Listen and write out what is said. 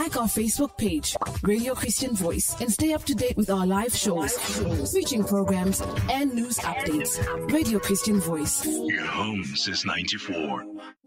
Like our Facebook page, Radio Christian Voice, and stay up to date with our live shows, featuring programs, and news updates. Radio Christian Voice. Your home since 94.